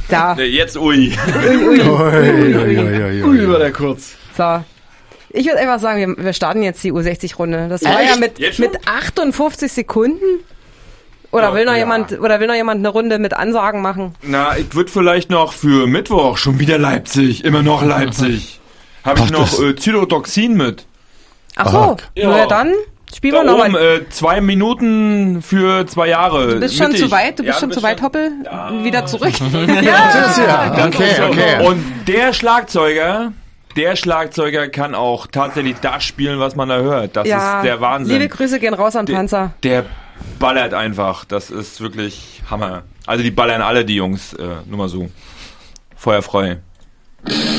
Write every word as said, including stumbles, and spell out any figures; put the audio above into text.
Ja. Nee, jetzt ui. Ui, ui. Ui, ui, ui, ui, Ui, war der kurz. So. Ich würde einfach sagen, wir, wir starten jetzt die U sechzig Runde. Das war Echt? ja mit, Jetzt schon? mit achtundfünfzig Sekunden. Oder Oh, will noch ja. jemand, oder will noch jemand eine Runde mit Ansagen machen? Na, ich würde vielleicht noch für Mittwoch schon wieder Leipzig. Immer noch Leipzig. Habe ich Ach, noch das- äh, Zytotoxin mit. Ach so. Ah. Ja. Ja, dann spielen wir Da oben, nochmal. äh, zwei Minuten für zwei Jahre. Du bist schon Mittig. zu weit, du bist Ja, schon zu weit, schon- Hoppel. Wieder zurück. Das ist ja. Ganz Okay, so. okay. Und der Schlagzeuger, der Schlagzeuger kann auch tatsächlich das spielen, was man da hört. Das Ja, ist der Wahnsinn. liebe Grüße gehen raus an der, Panzer. der ballert einfach. Das ist wirklich Hammer. Also die ballern alle, die Jungs. Äh, nur mal so. Feuerfrei.